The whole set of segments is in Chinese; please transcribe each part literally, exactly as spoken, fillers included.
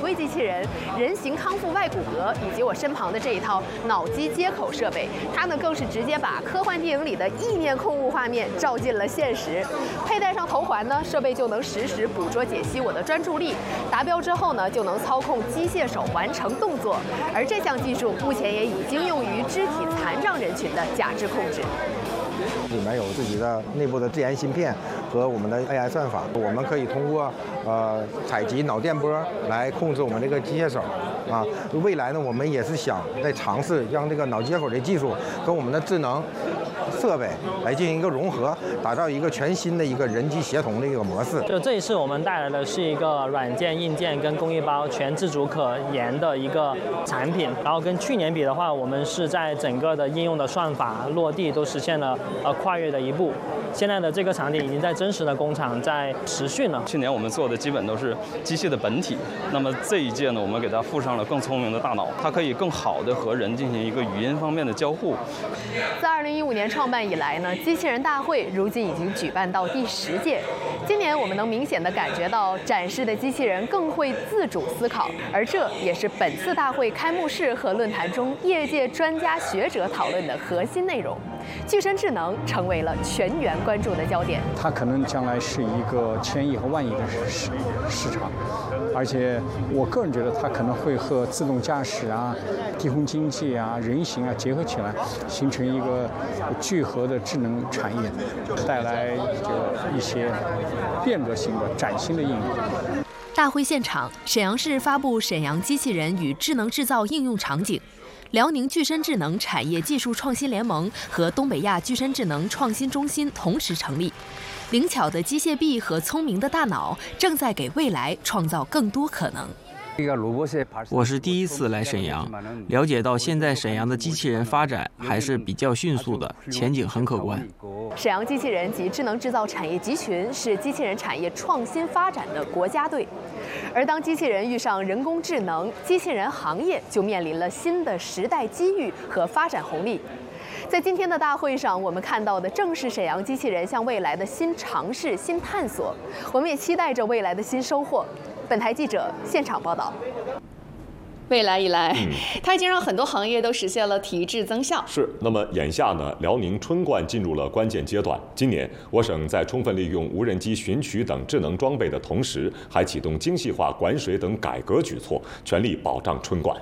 位机器人、人形康复外骨骼，以及我身旁的这一套脑机接口设备，它呢更是直接把科幻电影里的意念控物画面照进了现实。佩戴上头环呢，设备就能实时捕捉解析我的专注力，达标之后呢，就能操控机械手完成动作。而这项技术目前也已经用于肢体残障人群的假肢控制。 里面有自己的内部的自研芯片和我们的 A I 算法，我们可以通过呃采集脑电波来控制我们这个机械手啊。未来呢，我们也是想在尝试让这个脑接口的技术跟我们的智能设备来进行一个融合，打造一个全新的一个人机协同的一个模式。 就这一次我们带来的是一个软件、硬件跟工艺包全自主可研的一个产品，然后跟去年比的话，我们是在整个的应用的算法落地都实现了呃跨越的一步。现在的这个场景已经在真实的工厂在实训了。 去年我们做的基本都是机械的本体，那么这一届呢，我们给它附上了更聪明的大脑，它可以更好的和人进行一个语音方面的交互。 自二零一五年创办以来呢，机器人大会如今已经举办到第十届。今年我们能明显的感觉到展示的机器人更会自主思考，而这也是本次大会开幕式和论坛中业界专家学者讨论的核心内容。具身智能成为了全员关注的焦点。 它可能将来是一个千亿和万亿的市市场，而且我个人觉得它可能会和自动驾驶啊、低空经济啊、人形啊结合起来，形成一个聚合的智能产业，带来这个一些变革性的、崭新的应用。 大会现场，沈阳市发布沈阳机器人与智能制造应用场景。辽宁具身智能产业技术创新联盟和东北亚具身智能创新中心同时成立，灵巧的机械臂和聪明的大脑正在给未来创造更多可能。 我是第一次来沈阳，了解到现在沈阳的机器人发展还是比较迅速的，前景很可观。 沈阳机器人及智能制造产业集群是机器人产业创新发展的国家队，而当机器人遇上人工智能，机器人行业就面临了新的时代机遇和发展红利。在今天的大会上，我们看到的正是沈阳机器人向未来的新尝试、新探索，我们也期待着未来的新收获。本台记者现场报道。未来以来，嗯、它已经让很多行业都实现了提质增效。 是，那么眼下呢，辽宁春冠进入了关键阶段。今年，我省在充分利用无人机寻取等智能装备的同时，还启动精细化管水等改革举措，全力保障春冠。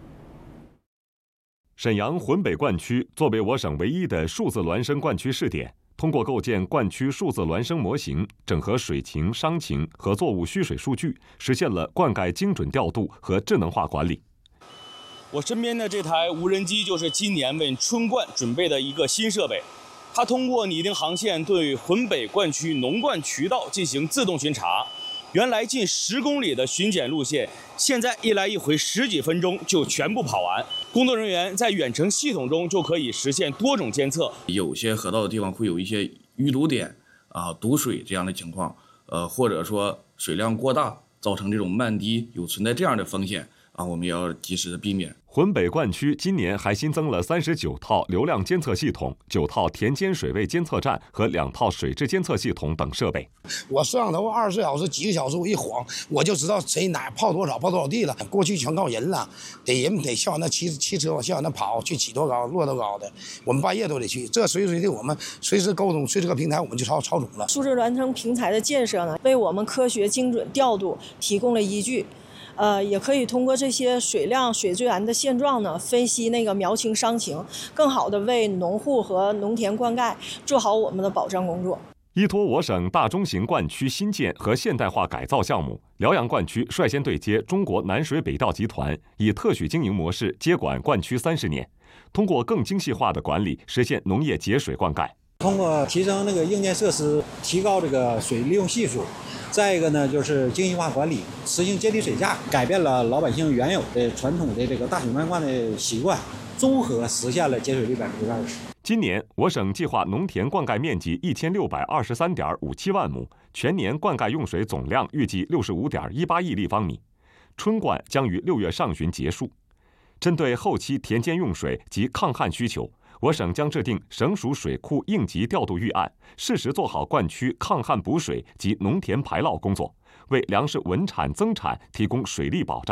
沈阳浑北灌区作为我省唯一的数字孪生灌区试点，通过构建灌区数字孪生模型，整合水情、商情和作物需水数据，实现了灌溉精准调度和智能化管理。 我身边的这台无人机就是今年为春冠准备的一个新设备，它通过拟定航线对浑北灌区农灌渠道进行自动巡查。原来近十公里的巡检路线，现在一来一回十几分钟就全部跑完。工作人员在远程系统中就可以实现多种监测。 有些河道的地方会有一些淤堵点啊、堵水这样的情况，呃，或者说水量过大，造成这种漫滴，有存在这样的风险啊，我们也要及时的避免。 浑北灌区今年还新增了三十九套流量监测系统、九套田间水位监测站和两套水质监测系统等设备。 我摄像头二十四小时、几个小时我一晃，我就知道谁哪泡多少、泡多少地了。过去全靠人了，得人得像那骑骑车往像那跑去起多高、落多高的，我们半夜都得去。这随时随地我们随时沟通，随这个平台我们就超超准了。 数字孪生平台的建设呢，为我们科学精准调度提供了依据。呃，也可以通过这些水量、水资源的现状呢，分析那个苗情、商情，更好的为农户和农田灌溉做好我们的保障工作。 依托我省大中型灌区新建和现代化改造项目，辽阳灌区率先对接中国南水北调集团，以特许经营模式接管灌区三十年，通过更精细化的管理，实现农业节水灌溉。 通过提升那个硬件设施，提高这个水利用系数。再一个呢，就是精细化管理，实行接地水价，改变了老百姓原有的传统的这个大水漫灌的习惯，综合实现了节水率百分之二十。 今年，我省计划农田灌溉面积一千六百二十三点五七万亩，全年灌溉用水总量预计六十五点一八亿立方米。春灌将于六月上旬结束。针对后期田间用水及抗旱需求，我省将制定省属水库应急调度预案，适时做好灌区抗旱补水及农田排涝工作，为粮食稳产增产提供水利保障。